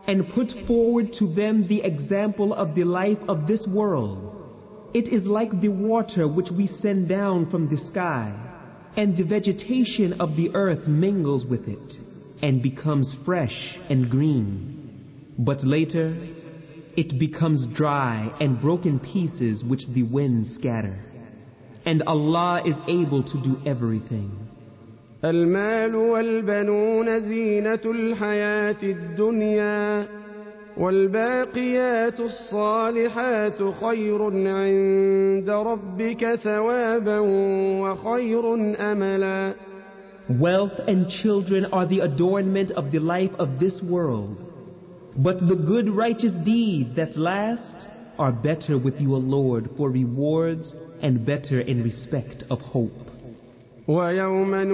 and put forward to them the example of the life of this world. It is like the water which we send down from the sky, and the vegetation of the earth mingles with it, and becomes fresh and green. But later, it becomes dry and broken pieces which the winds scatter. And Allah is able to do everything. المال والبنون زينة الحياة الدنيا والباقيات الصالحات خير عند ربك ثوابا وخير أملا. Wealth and children are the adornment of the life of this world, but the good righteous deeds that last are better with your Lord for rewards and better in respect of hope. ويوم